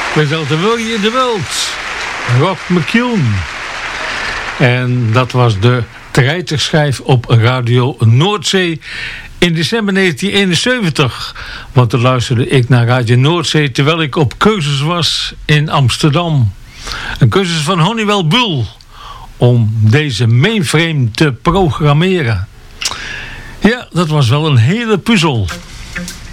Without the Willie in the World, Rock McEwen. En dat was de treiterschijf op Radio Noordzee in december 1971. Want toen luisterde ik naar Radio Noordzee terwijl ik op cursus was in Amsterdam. Een cursus van Honeywell Bull om deze mainframe te programmeren. Ja, dat was wel een hele puzzel.